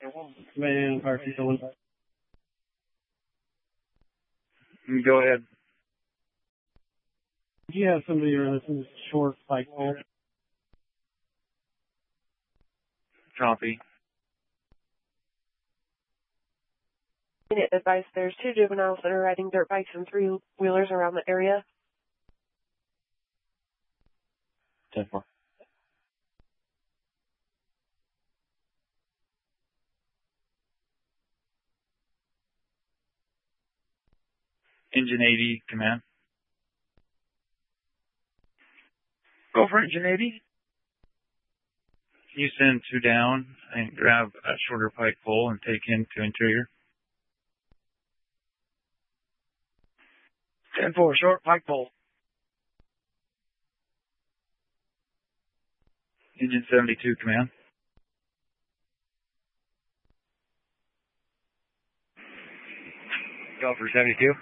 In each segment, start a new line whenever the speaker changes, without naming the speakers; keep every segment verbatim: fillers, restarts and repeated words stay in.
Man, Fire Station one.
Go ahead.
Do you have somebody around some short spike pole?
Copy.
Unit advice, there's two juveniles that are riding dirt bikes and three wheelers around the area.
ten four. Engine eighty, command. Go for engine eighty. You send two down and grab a shorter pike pole and take into interior. ten four, short pike pole. Engine seventy-two, command. Go for seventy-two.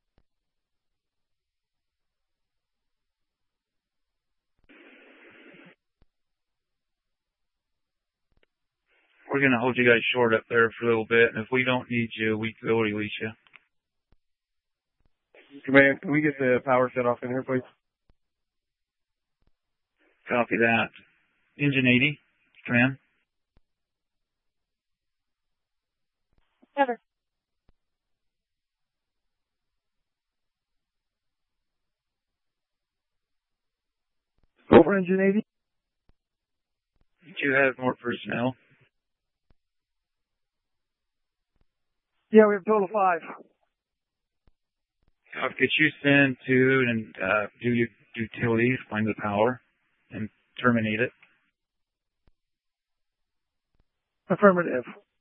We're going to hold you guys short up there for a little bit, and if we don't need you, we will release you.
Command, can we get the power set off in here, please?
Copy that. Engine eighty, command.
Never.
Over engine eighty.
Do you have more personnel?
Yeah, we have a total of five.
Uh, could you send two and uh, do your utilities, find the power, and terminate it?
Affirmative.